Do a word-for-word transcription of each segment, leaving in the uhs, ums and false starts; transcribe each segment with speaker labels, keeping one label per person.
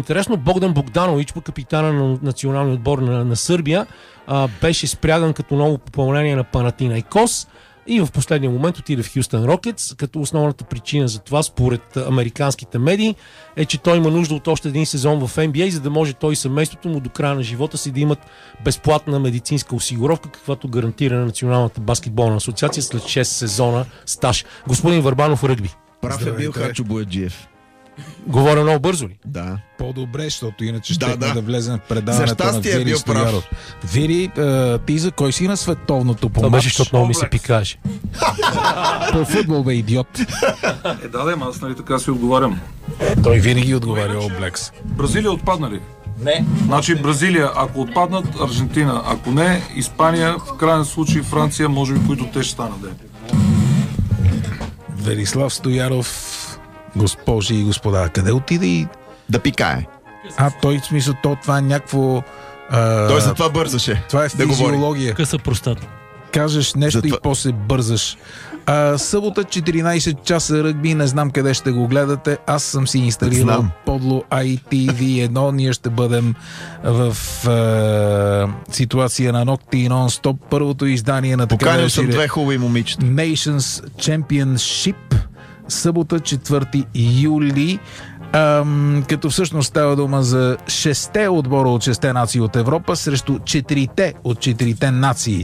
Speaker 1: Интересно, Богдан Богданович, капитана на националния отбор на, на Сърбия, а, беше спряган като ново попълнение на Панатинайкос и в последния момент отиде в Хюстън Рокетс, като основната причина за това, според американските медии, е, че той има нужда от още един сезон в Н Б А, за да може той и семейството му до края на живота си да имат безплатна медицинска осигуровка, каквато гарантира на Националната баскетболна асоциация след шест сезона стаж. Господин Върбанов, ръгби.
Speaker 2: Прав е бил Хачо Бояджиев.
Speaker 1: Говоря много бързо ли?
Speaker 2: Да.
Speaker 3: По-добре, защото иначе ще
Speaker 2: да,
Speaker 3: да. да влезем в
Speaker 2: За
Speaker 3: предаването на
Speaker 2: щастие е
Speaker 3: Вири
Speaker 2: бил
Speaker 3: Стояров. Вири, а, ти за кой си на световното по
Speaker 1: Това
Speaker 3: матч?
Speaker 1: беше, защото много ми се пикаше.
Speaker 3: По футбол, бе, идиот.
Speaker 4: Е, да, да, аз нали така си отговарям.
Speaker 3: Той винаги отговаря All Blacks.
Speaker 4: Бразилия отпадна ли?
Speaker 1: Не.
Speaker 4: Значи Бразилия, ако отпаднат, Аржентина, ако не, Испания, в крайен случай Франция, може би, които те ще станат.
Speaker 3: Велислав Стояров, госпожи и господа, къде отиде и...
Speaker 2: Да пикае.
Speaker 3: А, той в смисъл, то, това е някакво... А...
Speaker 2: Той за това бързаше.
Speaker 3: Това е
Speaker 2: да
Speaker 3: физиология.
Speaker 1: Къса простата.
Speaker 3: Кажеш нещо
Speaker 2: Затова...
Speaker 3: и после бързаш. А, събота четиринайсет часа ръгби, не знам къде ще го гледате. Аз съм си инсталирал
Speaker 2: Знам.
Speaker 3: подло Ай Ти Ви едно. Ние ще бъдем в е, ситуация на нокти и нон-стоп. Първото издание на така
Speaker 2: Поканил съм
Speaker 3: наречения
Speaker 2: две хубави момичета.
Speaker 3: Nations Championship. Събота, четвърти юли. Ам, като всъщност става дума за шесте отбора от шесте нации от Европа срещу четирите от четирите нации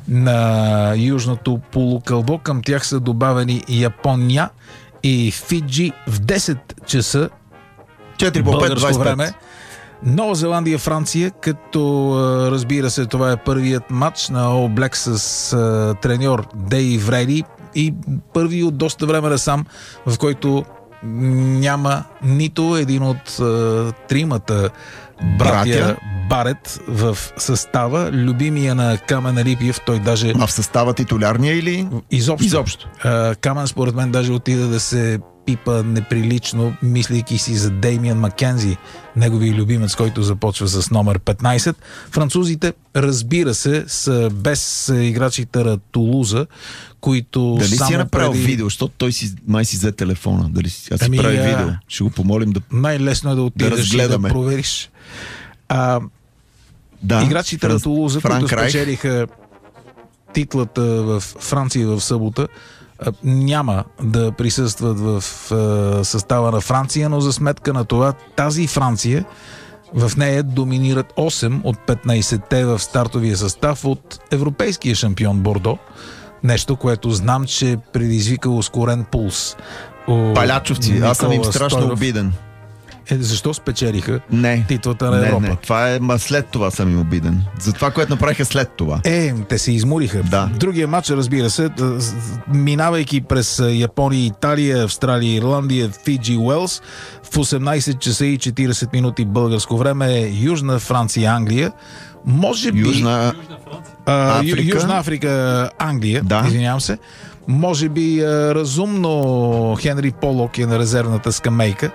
Speaker 3: на Южното полукълбо. Към тях са добавени Япония и Фиджи в десет часа
Speaker 2: четири по пет,
Speaker 3: българско
Speaker 2: двайсет и пет.
Speaker 3: време. Нова Зеландия, Франция, като разбира се това е първият матч на All Blacks с а, треньор Дейв Рейли и първи от доста време насам, в който няма нито един от а, тримата братя,
Speaker 2: Братя?
Speaker 3: Барет в състава. Любимия на Камен Рипиев, той даже...
Speaker 2: А в състава титулярния или?
Speaker 3: Изобщо.
Speaker 2: Изобщо.
Speaker 3: А, Камен според мен даже отида да се пипа неприлично, мислейки си за Деймиан Маккензи, неговия любимец, който започва с номер петнайсет. Французите, разбира се, са без играчите на Тулуза, които
Speaker 2: Дали
Speaker 3: само
Speaker 2: си е направил
Speaker 3: преди...
Speaker 2: видео, защото той си, май си взе телефона. Дали си, аз си
Speaker 3: Ами,
Speaker 2: прави
Speaker 3: а...
Speaker 2: видео. Ще го помолим да...
Speaker 3: Най-лесно е да отидеш
Speaker 2: да
Speaker 3: и да провериш. А,
Speaker 2: да.
Speaker 3: играчите на Тулуза,
Speaker 2: Франк
Speaker 3: които
Speaker 2: Райх.
Speaker 3: спечелиха титлата в Франция в събота, няма да присъстват в състава на Франция, но за сметка на това тази Франция, в нея доминират осем от петнайсетте в стартовия състав от европейския шампион Бордо. Нещо, което знам, че предизвика ускорен пулс.
Speaker 2: Палячовци, аз съм им страшно
Speaker 3: Стойров.
Speaker 2: обиден.
Speaker 3: Е, защо спечелиха
Speaker 2: Не.
Speaker 3: титлата на
Speaker 2: Не,
Speaker 3: Европа?
Speaker 2: не. Това е, ма след това съм им обиден. За това, което направиха след това.
Speaker 3: Е, те се измориха.
Speaker 2: Да.
Speaker 3: Другия матч, разбира се, минавайки през Япония, Италия, Австралия, Ирландия, Фиджи, Уелс, в осемнайсет часа и четирийсет минути българско време е Южна Франция, Англия. Може би...
Speaker 2: Южна
Speaker 3: а, Ю,
Speaker 2: Африка.
Speaker 3: Южна Африка, Англия,
Speaker 2: Да.
Speaker 3: извинявам се. Може би а, разумно Хенри Полок е на резервната скамейка,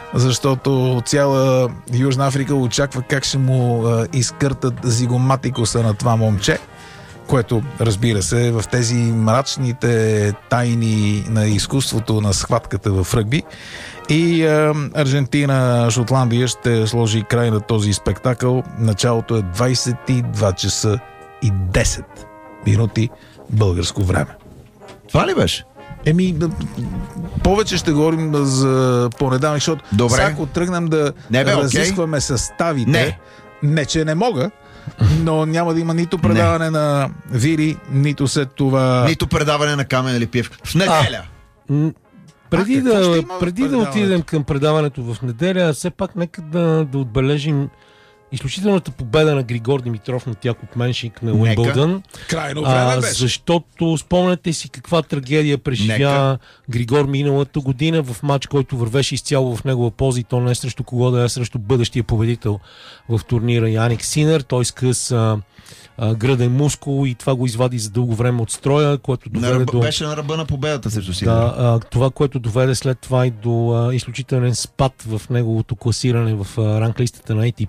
Speaker 3: защото цяла Южна Африка очаква как ще му а, изкъртат зигоматикуса на това момче, което, разбира се, в тези мрачните тайни на изкуството на схватката в ръгби. И а, Аржентина, Шотландия ще сложи край на този спектакъл. Началото е двайсет и два часа и десет минути българско време.
Speaker 2: Това ли беше?
Speaker 3: Еми, да, повече ще говорим за понеделник, защото
Speaker 2: Добре.
Speaker 3: сега, ако тръгнем да
Speaker 2: Не, бе,
Speaker 3: разискваме съставите,
Speaker 2: Не.
Speaker 3: не, че не мога, но няма да има нито предаване не. на Вири, нито след това...
Speaker 2: Нито предаване на Камен Липиев. В неделя.
Speaker 1: М- Преди,
Speaker 3: А, какво ще
Speaker 1: да,
Speaker 3: има в
Speaker 1: преди да
Speaker 3: предаването?
Speaker 1: отидем към предаването в неделя, все пак нека да, да отбележим изключителната победа на Григор Димитров на Якоб Меншик на Уимбълдън.
Speaker 3: Крайно време
Speaker 1: А,
Speaker 3: беше.
Speaker 1: защото спомняте си каква трагедия преживя
Speaker 2: Нека.
Speaker 1: Григор миналата година в матч, който вървеше изцяло в негова полза и то не е срещу кого да е, срещу бъдещия победител в турнира Яник Синер. Той скъса а, гръден мускул и това го извади за дълго време от строя, което
Speaker 2: На
Speaker 1: доведе
Speaker 2: ръба,
Speaker 1: до...
Speaker 2: Беше на ръба на победата срещу Сидор.
Speaker 1: Да, а, това, което доведе след това и до а, изключителен спад в неговото класиране в а, ранглистата на Ей Ти Пи.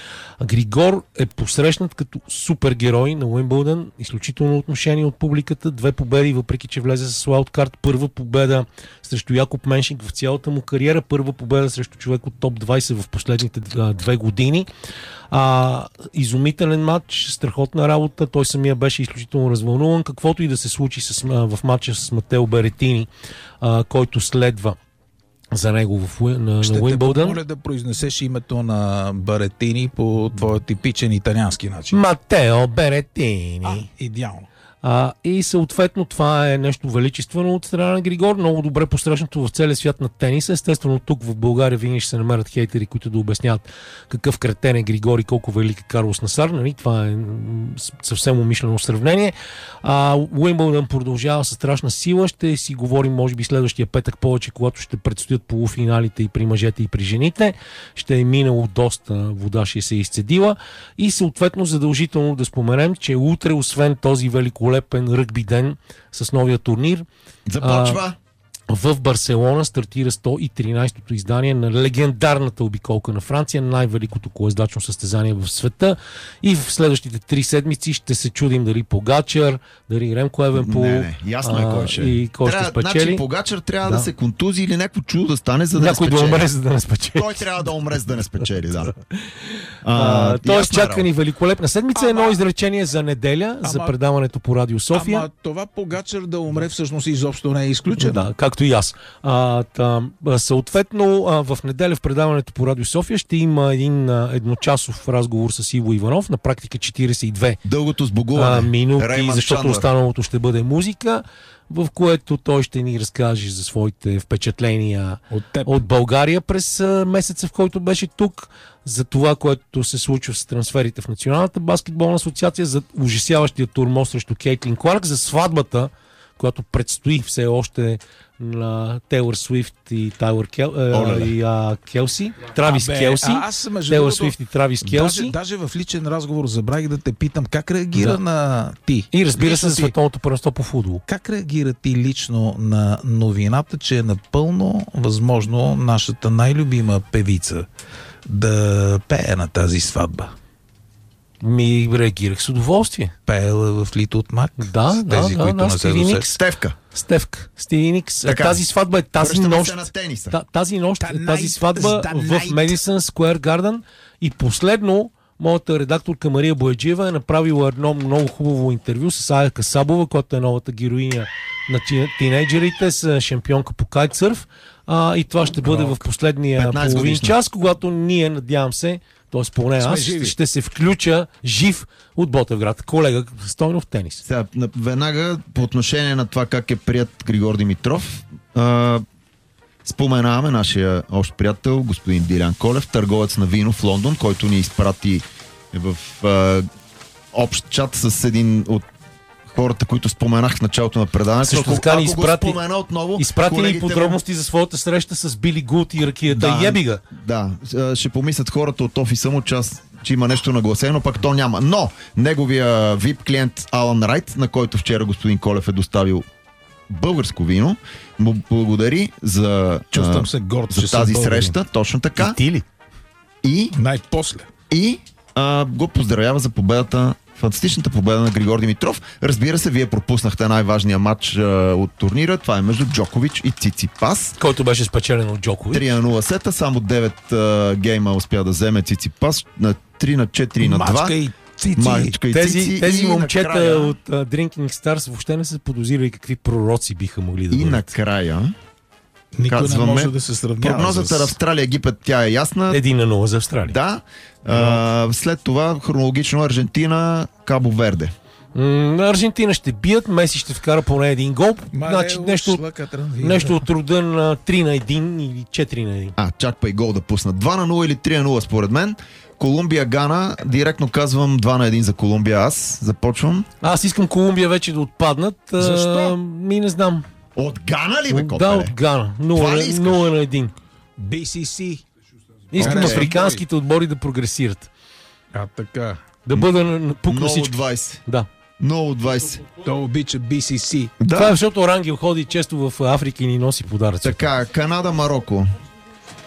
Speaker 1: Григор е посрещнат като супергерой на Уимбълдън, изключително отношение от публиката, две победи, въпреки че влезе с уайлдкарт, първа победа срещу Якоб Меншик в цялата му кариера, първа победа срещу човек от топ двайсет в последните две години. А, изумителен матч, страхотна работа, той самия беше изключително развълнуван, каквото и да се случи с, в матча с Матео Беретини, а, който следва за него в, на,
Speaker 3: Ще
Speaker 1: на Уимбълдън.
Speaker 3: Ще те помоля да произнесеш името на Беретини по твоя типичен италиански начин.
Speaker 1: Матео Беретини.
Speaker 3: А, идеално.
Speaker 1: А, и съответно това е нещо величествено от страна на Григор, много добре посрещнато в целия свят на тениса. Естествено тук в България винаги ще се намерят хейтери, които да обясняват какъв кретен е Григор и колко велик е Карлос Насар. Нали? Това е съвсем умишлено сравнение. А, Уимбълдън продължава със страшна сила. Ще си говорим може би следващия петък повече, когато ще предстоят полуфиналите и при мъжете и при жените. Ще е минало доста вода, ще се изцедила. И съответно задължително да споменем, че утре, освен този великолепен ръгби ден с новия турнир,
Speaker 2: започва.
Speaker 1: А, в Барселона стартира сто и тринайсетото издание на легендарната обиколка на Франция, най-великото колездачно състезание в света. И в следващите три седмици ще се чудим дали Погачар, дали Ремко Евенпол.
Speaker 2: Не, не, ясно е кой ще.
Speaker 1: И кой
Speaker 2: трябва,
Speaker 1: ще спечели.
Speaker 2: Значи Погачар трябва да.
Speaker 1: Да
Speaker 2: да се контузи или някакво чудо да стане, за да
Speaker 1: някой
Speaker 2: не спечели.
Speaker 1: да умре, за да не спечели.
Speaker 2: Той трябва да умре, за да не спечели, да.
Speaker 1: А, Тоест чака ни
Speaker 2: работа.
Speaker 1: великолепна седмица.
Speaker 3: Ама...
Speaker 1: Едно изречение за неделя,
Speaker 3: Ама...
Speaker 1: за предаването по Радио София.
Speaker 3: Ама това Погачар да умре всъщност изобщо не е изключено.
Speaker 1: Да, както и аз. А, там, съответно, а, в неделя в предаването по Радио София ще има един а, едночасов разговор с Иво Иванов, на практика четирийсет и две
Speaker 2: Дългото сбогуване.
Speaker 1: а, минути,
Speaker 2: Реймънд
Speaker 1: защото
Speaker 2: Чандлър.
Speaker 1: останалото ще бъде музика, в което той ще ни разкаже за своите впечатления
Speaker 3: От теб.
Speaker 1: от България през а, месеца, в който беше тук, за това, което се случва с трансферите в Националната баскетболна асоциация, за ужасяващия турмоз срещу Кейтлин Кларк, за сватбата, която предстои все още на Тейлър Свифт и Тайлър Кел, е, и а, Келси, Травис
Speaker 3: Абе,
Speaker 1: Келси,
Speaker 3: а аз, между
Speaker 1: Тейлър
Speaker 3: другото,
Speaker 1: Свифт и Травис Келси.
Speaker 3: Даже, даже в личен разговор забравих да те питам как реагира
Speaker 1: Да.
Speaker 3: на ти.
Speaker 1: И разбира се,
Speaker 3: Лично
Speaker 1: за
Speaker 3: ти.
Speaker 1: световното първенство по футбол.
Speaker 3: Как реагира ти лично на новината, че е напълно възможно нашата най-любима певица да пее на тази сватба?
Speaker 1: Ми реагирах с удоволствие.
Speaker 3: Пеела в Литот Мак?
Speaker 1: Да,
Speaker 3: с
Speaker 1: да,
Speaker 3: тези,
Speaker 1: да,
Speaker 3: които
Speaker 1: да,
Speaker 3: не се
Speaker 1: Стиви
Speaker 3: досещат.
Speaker 1: Никс.
Speaker 2: Стевка.
Speaker 1: Стевка, Стиви Никс.
Speaker 2: Така.
Speaker 1: Тази сватба е тази
Speaker 2: Връщаме
Speaker 1: нощ.
Speaker 2: се на тениса.
Speaker 1: Та, тази нощ,
Speaker 3: The
Speaker 1: тази
Speaker 3: night
Speaker 1: сватба
Speaker 3: is the
Speaker 1: в
Speaker 3: night.
Speaker 1: Madison Square Garden. И последно, моята редакторка Мария Бояджиева е направила едно много хубаво интервю с Ая Касабова, която е новата героиня на ти- тинейджерите, с шампионка по кайтсърф. А, и това ще бъде в последния
Speaker 2: петнайсет
Speaker 1: половин
Speaker 2: годишна.
Speaker 1: час, когато ние, надявам се, т.е. поне аз,
Speaker 3: живи.
Speaker 1: ще се включа жив от Ботевград. Колега, стойно в тенис.
Speaker 2: Сега, на- веднага по отношение на това как е прият Григор Димитров, а, споменаваме нашия общ приятел, господин Дилян Колев, търговец на вино в Лондон, който ни изпрати в а, общ чат с един от хората, които споменах в началото на предаването.
Speaker 1: Също
Speaker 2: Ако,
Speaker 1: така ни
Speaker 2: ако
Speaker 1: изпрати-
Speaker 2: го спомена отново,
Speaker 1: Изпрати ни
Speaker 2: колегите му-
Speaker 1: подробности за своята среща с Били Гулт и ракията Ебига.
Speaker 2: Да, а, ще помислят хората от офиса му, че, аз, че има нещо нагласено, пък то няма. Но неговия ви ай пи клиент Алан Райт, на който вчера господин Колев е доставил българско вино, му благодари за,
Speaker 3: Чувствам
Speaker 2: а,
Speaker 3: се горд,
Speaker 2: за
Speaker 3: че съм
Speaker 2: тази
Speaker 3: българин.
Speaker 2: среща, точно така.
Speaker 1: Ти ли?
Speaker 2: И,
Speaker 3: Най-после.
Speaker 2: и а, го поздравява за победата, фантастичната победа на Григор Димитров. Разбира се, вие пропуснахте най-важния матч а, от турнира. Това е между Джокович и Циципас.
Speaker 1: Който беше спечелен от Джокович.
Speaker 2: три на нула сета, само девет а, гейма успя да вземе Циципас, на три на четири на два.
Speaker 3: Мачка и цици.
Speaker 2: Мачка и
Speaker 1: Тези,
Speaker 2: цици,
Speaker 1: тези
Speaker 2: и
Speaker 1: момчета
Speaker 2: накрая,
Speaker 1: от uh, Drinking Stars въобще не са подозирали какви пророци биха могли да
Speaker 2: и
Speaker 1: бъдат.
Speaker 2: накрая
Speaker 3: Никой
Speaker 2: казваме,
Speaker 3: не може да се сравнява
Speaker 2: прогнозата
Speaker 3: с...
Speaker 2: на Австралия-Египет, тя е ясна.
Speaker 1: Един на нула за Австралия.
Speaker 2: Да. А, след това хронологично Аржентина, Кабо Верде.
Speaker 1: М, Аржентина ще бият, Меси ще вкара поне един гол.
Speaker 3: Ма,
Speaker 1: Значи
Speaker 3: не,
Speaker 1: нещо,
Speaker 3: ушла, Катран, вие.
Speaker 1: нещо от рода на три на един или четири на един.
Speaker 2: А, чакай гол да пуснат. два на нула или три на нула според мен. Колумбия, Гана, директно казвам два на един за Колумбия. Аз започвам.
Speaker 1: Аз искам Колумбия вече да отпаднат. а,
Speaker 3: Защо?
Speaker 1: Ми не знам.
Speaker 2: От Гана ли бе,
Speaker 1: Да,
Speaker 2: Копеле?
Speaker 1: от Гана.
Speaker 2: Това ли искаш?
Speaker 1: нула на един.
Speaker 3: Би Си Си.
Speaker 1: Искам
Speaker 2: Окей.
Speaker 1: африканските отбори да прогресират.
Speaker 3: А така.
Speaker 1: Да бъда на, на пук на
Speaker 2: нула от
Speaker 1: всички.
Speaker 2: двайсет.
Speaker 1: Да.
Speaker 2: нула от двайсет.
Speaker 3: Той обича Би Си Си.
Speaker 2: Да.
Speaker 1: Това е защото Рангел ходи често в Африка и ни носи подаръци.
Speaker 2: Така, Канада, Мароко.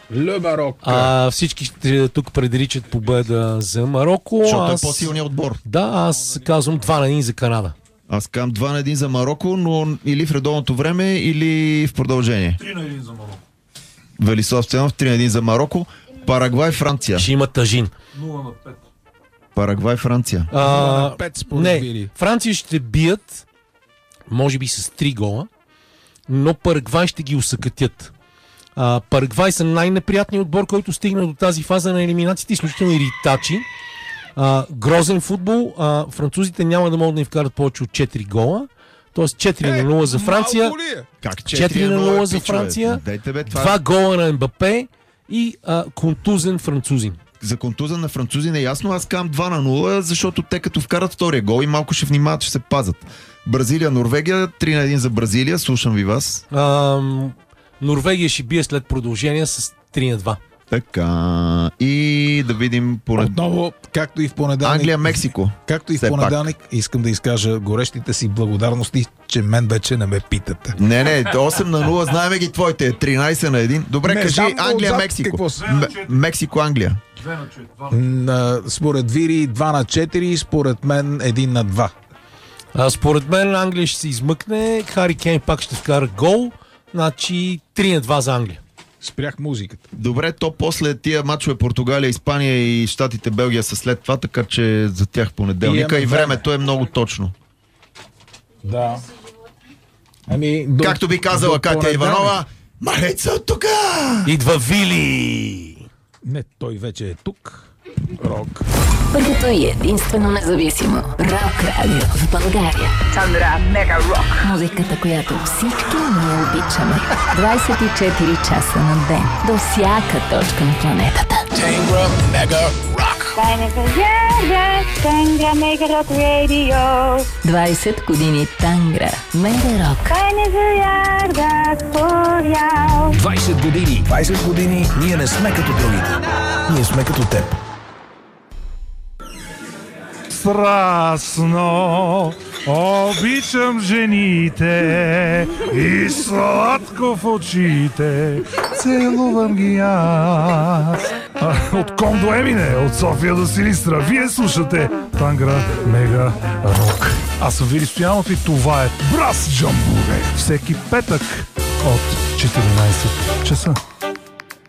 Speaker 3: Ле Марок.
Speaker 1: А, всички ще, тук предричат победа за Мароко.
Speaker 2: Защото
Speaker 1: аз...
Speaker 2: е по-силният отбор.
Speaker 1: Да, аз казвам два на един за Канада.
Speaker 2: Аз казвам два на един за Мароко, но или в редовното време, или в продължение.
Speaker 4: три на един за Мароко.
Speaker 2: Велислав Стоянов, три на един за Мароко. Парагвай, Франция.
Speaker 1: Ще има тъжин.
Speaker 4: нула на пет.
Speaker 2: Парагвай, Франция.
Speaker 1: А,
Speaker 3: на пет според
Speaker 1: не,
Speaker 3: Вили.
Speaker 1: Франция ще бият, може би с три гола, но Парагвай ще ги усъкътят. А, Парагвай са най-неприятният отбор, който стигна до тази фаза на елиминациите, изключително иритачи. А, грозен футбол. А, французите няма да могат да им вкарат повече от четири гола. Тоест четири на нула за Франция.
Speaker 3: Малко ли е?
Speaker 2: Как
Speaker 1: четири на нула за Франция.
Speaker 2: Дайте бе, това
Speaker 1: Два гола на Мбапе и а, контузен французин.
Speaker 2: за контуза на французи не е ясно. Аз казвам два на нула, защото те като вкарат втория гол и малко ще внимават, ще се пазат. Бразилия, Норвегия, три на един за Бразилия. Слушам ви вас.
Speaker 1: А, Норвегия ще бие след продължение с три на два.
Speaker 2: Така. И да видим понед...
Speaker 3: Отново, както и в понеделник.
Speaker 2: Англия, Мексико.
Speaker 3: Както и в
Speaker 2: Все
Speaker 3: понеделник, искам да изкажа горещите си благодарности, че мен вече не ме питате.
Speaker 2: Не, не, осем на нула, знаем ги твоите. тринайсет на един. Добре,
Speaker 3: Не,
Speaker 2: кажи
Speaker 3: там
Speaker 2: Англия,
Speaker 3: отзад
Speaker 2: Мексико.
Speaker 3: какво са?
Speaker 2: М- Мексико, Англия.
Speaker 4: две на четири. два на
Speaker 3: На, според Вири два на четири, според мен един на два.
Speaker 1: А, според мен Англия ще се измъкне. Хари Кейн пак ще вкара гол. Значи три на два за Англия.
Speaker 3: Спрях музиката.
Speaker 2: Добре, то после тия матчове Португалия, Испания и Щатите, Белгия са след това, така че за тях понеделника
Speaker 3: И
Speaker 2: и
Speaker 3: имаме
Speaker 2: времето е много точно.
Speaker 3: Да. Ами, до,
Speaker 2: Както би казала
Speaker 3: до
Speaker 2: Катя
Speaker 3: понеделник.
Speaker 2: Иванова, Мареца от тука!
Speaker 1: Идва Вили!
Speaker 3: Не, той вече е тук. Рок.
Speaker 5: Първото и единствено независимо рок радио в България.
Speaker 6: Тандра Мега Рок.
Speaker 5: Музиката, която всички ние обичаме. двайсет и четири часа на ден. До всяка точка на планетата.
Speaker 6: Тайна заряда, Тандра Мега Рок Радио.
Speaker 5: двайсет години Тангра. Мега рок.
Speaker 6: Тайна заряда, спорял.
Speaker 7: двайсет години. двайсет години ние не сме като другите. Ние сме като теб.
Speaker 8: Страстно обичам жените и сладко в очите целувам ги аз. А, от Ком до Емине, от София до Силистра, вие слушате Тангра Мега Рок. Аз съм Вили Стоянов и това е Брас Джамбуре. Всеки петък от четиринайсет часа.